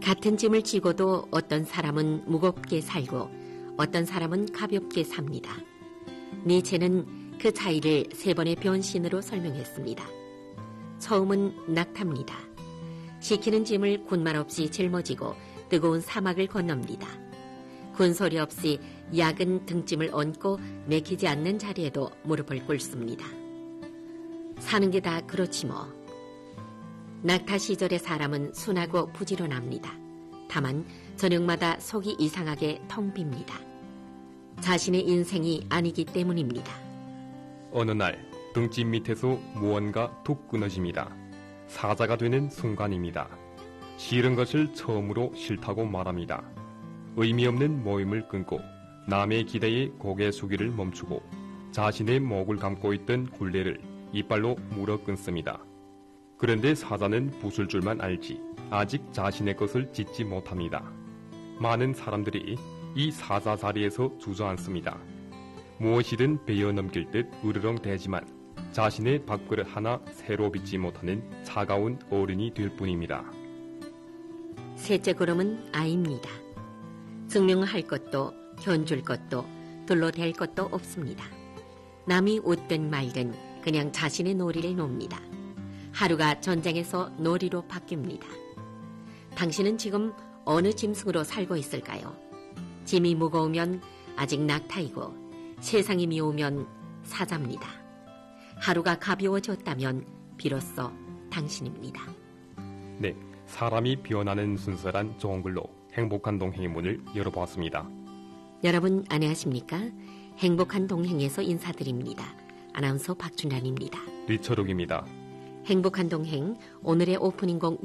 같은 짐을 지고도 어떤 사람은 무겁게 살고 어떤 사람은 가볍게 삽니다. 니체는 그 차이를 세 번의 변신으로 설명했습니다. 처음은 낙타입니다. 지키는 짐을 군말 없이 짊어지고 뜨거운 사막을 건넙니다. 군소리 없이 약은 등짐을 얹고 맥히지 않는 자리에도 무릎을 꿇습니다. 사는 게 다 그렇지 뭐. 낙타 시절의 사람은 순하고 부지런합니다. 다만 저녁마다 속이 이상하게 텅 빕니다. 자신의 인생이 아니기 때문입니다. 어느 날 등짐 밑에서 무언가 툭 끊어집니다. 사자가 되는 순간입니다. 싫은 것을 처음으로 싫다고 말합니다. 의미 없는 모임을 끊고 남의 기대에 고개 숙이를 멈추고 자신의 목을 감고 있던 굴레를 이빨로 물어 끊습니다. 그런데 사자는 부술 줄만 알지 아직 자신의 것을 짓지 못합니다. 많은 사람들이 이 사자 자리에서 주저앉습니다. 무엇이든 베어 넘길 듯 으르렁대지만 자신의 밥그릇 하나 새로 빚지 못하는 차가운 어른이 될 뿐입니다. 셋째 걸음은 아입니다. 증명할 것도 견줄 것도 둘러댈 것도 없습니다. 남이 웃든 말든 그냥 자신의 놀이를 놉니다. 하루가 전쟁에서 놀이로 바뀝니다. 당신은 지금 어느 짐승으로 살고 있을까요? 짐이 무거우면 아직 낙타이고 세상이 미우면 사자입니다. 하루가 가벼워졌다면 비로소 당신입니다. 네, 사람이 변하는 순서란 좋은 글로 행복한 동행의 문을 열어보았습니다. 여러분 안녕하십니까? 행복한 동행에서 인사드립니다. 아나운서 박준란입니다. 리처록입니다. 행복한 동행 오늘의 오프닝 곡